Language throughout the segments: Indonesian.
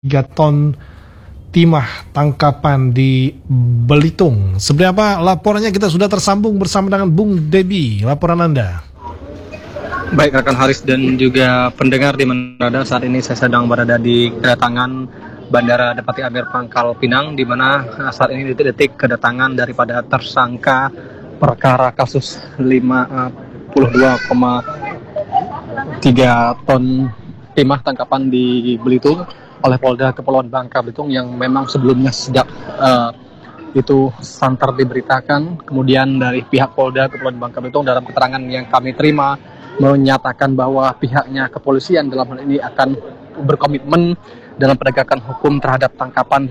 3 ton timah tangkapan di Belitung. Seperti apa laporannya? Kita sudah tersambung bersama dengan Bung Debi. Laporan Anda. Baik rekan Haris dan juga pendengar di mana berada, saat ini saya sedang berada di kedatangan Bandara Depati Amir Pangkal Pinang, di mana saat ini detik-detik kedatangan daripada tersangka perkara kasus 52,3 ton timah tangkapan di Belitung oleh Polda Kepulauan Bangka Belitung, yang memang sebelumnya sejak itu santer diberitakan. Kemudian dari pihak Polda Kepulauan Bangka Belitung dalam keterangan yang kami terima menyatakan bahwa pihaknya kepolisian dalam hal ini akan berkomitmen dalam penegakan hukum terhadap tangkapan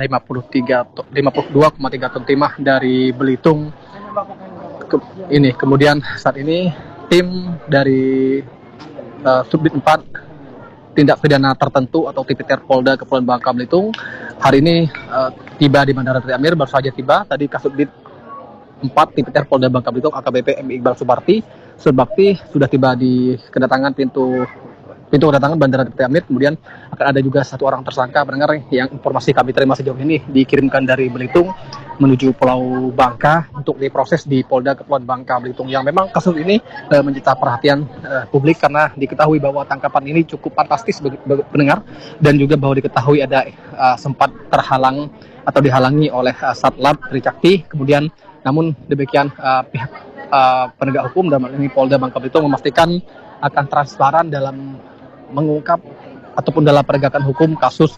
52,3 ton timah dari Belitung ini. Kemudian saat ini tim dari Subdit 4 tindak pidana tertentu atau Tipiter Polda Kepulauan Bangka Belitung hari ini tiba di Bandara Depati Amir. Baru saja tiba tadi Kasubdit 4 Tipiter Polda Bangka Belitung AKBP M. Iqbal Subakti sudah tiba di pintu kedatangan Bandara Depati Amir. Kemudian akan ada juga satu orang tersangka pendengar yang informasi kami terima sejauh ini dikirimkan dari Belitung menuju Pulau Bangka untuk diproses di Polda Kepulauan Bangka Belitung, yang memang kasus ini menyita perhatian publik karena diketahui bahwa tangkapan ini cukup fantastis bagi pendengar, dan juga bahwa diketahui ada sempat terhalang atau dihalangi oleh Satlab Tricakti. Kemudian namun demikian pihak penegak hukum dalam hal ini Polda Bangka Belitung memastikan akan transparan dalam mengungkap ataupun dalam penegakan hukum kasus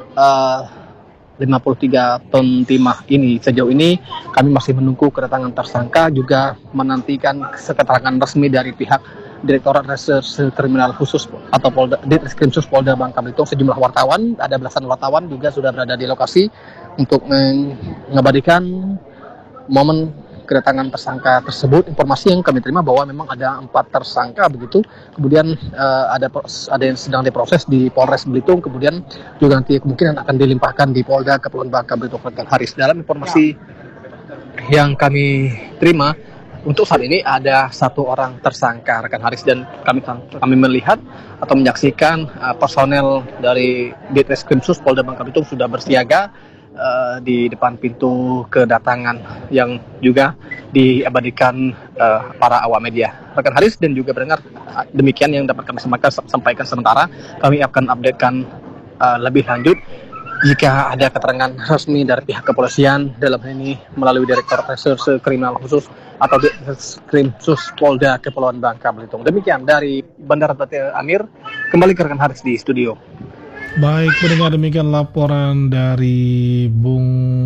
53 ton timah ini. Sejauh ini kami masih menunggu kedatangan tersangka, juga menantikan keterangan resmi dari pihak Direktorat Reserse Kriminal Khusus atau Ditreskrimsus Polda Bangka Belitung. Sejumlah wartawan, ada belasan wartawan juga sudah berada di lokasi untuk mengabadikan momen kedatangan tersangka tersebut. Informasi yang kami terima bahwa memang ada 4 tersangka begitu. Kemudian ada yang sedang diproses di Polres Belitung, kemudian juga nanti kemungkinan akan dilimpahkan di Polda Kepulauan Bangka Belitung. Haris, dalam informasi yang kami terima untuk saat ini ada 1 orang tersangka rekan Haris, dan kami melihat atau menyaksikan personel dari Ditreskrimsus Polda Bangka Belitung sudah bersiaga di depan pintu kedatangan, yang juga diabadikan para awak media. Rekan Haris dan juga pendengar, demikian yang dapat kami sampaikan sementara. Kami akan updatekan lebih lanjut jika ada keterangan resmi dari pihak kepolisian dalam hal ini melalui Direktorat Reserse Kriminal Khusus atau Ditreskrimsus Polda Kepulauan Bangka Belitung. Demikian dari Bandara Depati Amir, kembali ke rekan Haris di studio. Baik, pendengar, demikian laporan dari Bung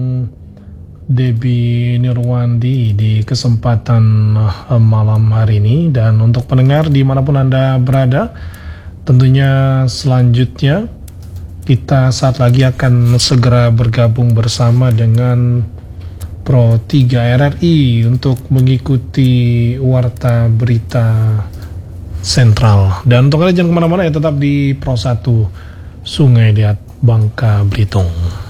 Debi Nirwandi di kesempatan malam hari ini. Dan untuk pendengar dimanapun Anda berada, tentunya selanjutnya kita saat lagi akan segera bergabung bersama dengan Pro 3 RRI untuk mengikuti Warta Berita Sentral. Dan untuk kalian jangan kemana-mana ya, tetap di Pro 1 Sungai Liat Bangka Belitung.